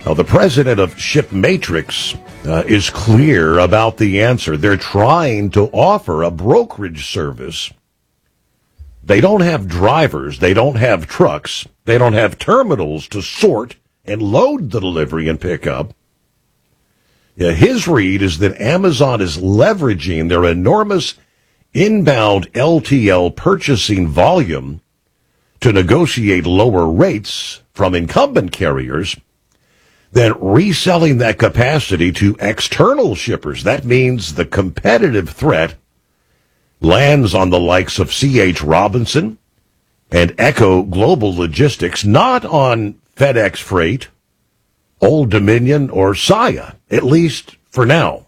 Now, the president of ShipMatrix is clear about the answer. They're trying to offer a brokerage service. They don't have drivers. They don't have trucks. They don't have terminals to sort and load the delivery and pick up. His read is that Amazon is leveraging their enormous inbound LTL purchasing volume to negotiate lower rates from incumbent carriers, then reselling that capacity to external shippers. That means the competitive threat lands on the likes of C.H. Robinson and Echo Global Logistics, not on FedEx Freight, Old Dominion, or Saia, at least for now.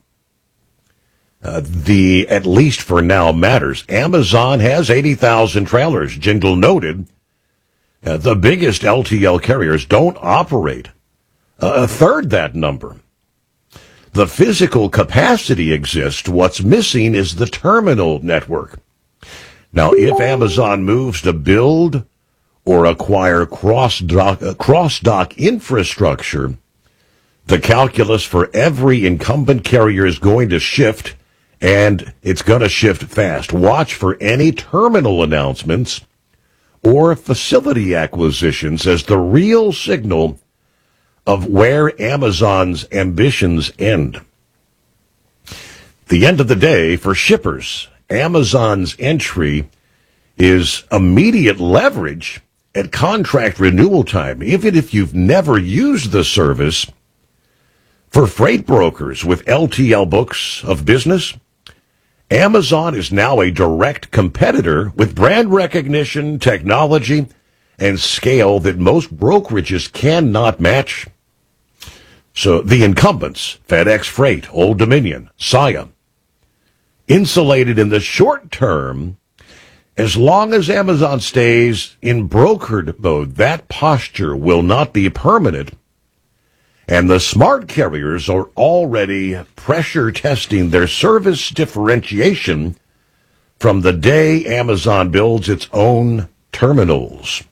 The at least for now matters. Amazon has 80,000 trailers. Jingle noted the biggest LTL carriers don't operate a third that number. The physical capacity exists. What's missing is the terminal network. Now, if Amazon moves to build or acquire cross-dock infrastructure, the calculus for every incumbent carrier is going to shift, and it's going to shift fast. Watch for any terminal announcements or facility acquisitions as the real signal of where Amazon's ambitions end. The end of the day, for shippers, Amazon's entry is immediate leverage at contract renewal time, even if you've never used the service. For freight brokers with LTL books of business, Amazon is now a direct competitor with brand recognition, technology, and scale that most brokerages cannot match. So the incumbents, FedEx Freight, Old Dominion, Saia, insulated in the short term. As long as Amazon stays in brokered mode, that posture will not be permanent. And the smart carriers are already pressure testing their service differentiation from the day Amazon builds its own terminals.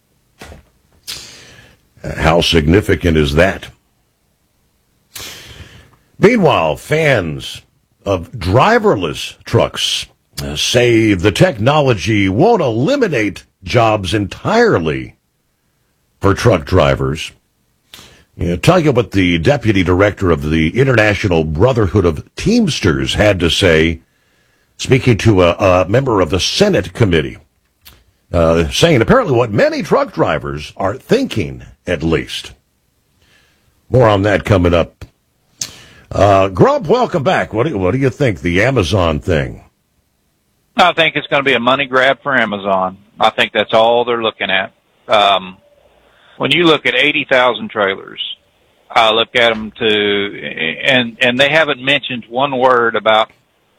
How significant is that? Meanwhile, fans of driverless trucks say the technology won't eliminate jobs entirely for truck drivers. Tell you what the deputy director of the International Brotherhood of Teamsters had to say, speaking to a member of the Senate committee, saying apparently what many truck drivers are thinking, at least. More on that coming up. Grump, welcome back. What do you think, the Amazon thing? I think it's going to be a money grab for Amazon. I think that's all they're looking at. When you look at 80,000 trailers, I look at them and they haven't mentioned one word about,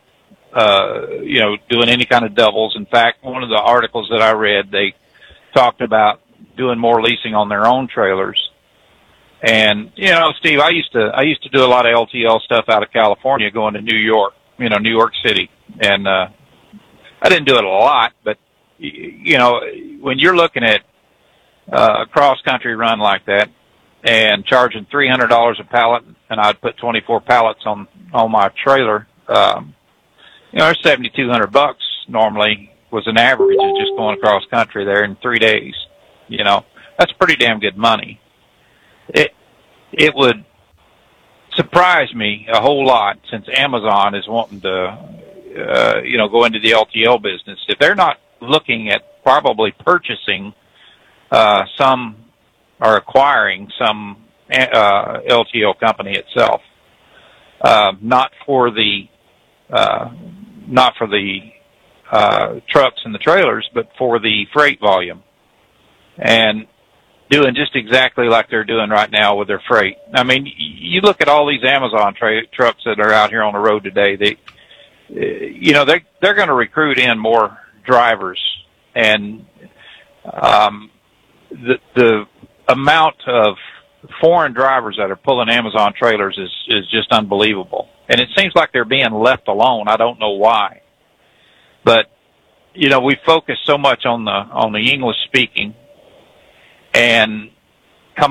doing any kind of doubles. In fact, one of the articles that I read, they talked about doing more leasing on their own trailers. And, Steve, I used to do a lot of LTL stuff out of California going to New York, New York City. And, I didn't do it a lot, but, when you're looking at a cross-country run like that and charging $300 a pallet, and I'd put 24 pallets on my trailer, there's $7,200 normally was an average of just going across country there in 3 days. That's pretty damn good money. It would surprise me a whole lot, since Amazon is wanting to, go into the LTL business. If they're not looking at probably purchasing some or acquiring some LTL company itself, not for the trucks and the trailers, but for the freight volume, and doing just exactly like they're doing right now with their freight. I mean, you look at all these Amazon trucks that are out here on the road today. They're going to recruit in more drivers, and the amount of foreign drivers that are pulling Amazon trailers is just unbelievable. And it seems like they're being left alone. I don't know why, but we focus so much on the English speaking, and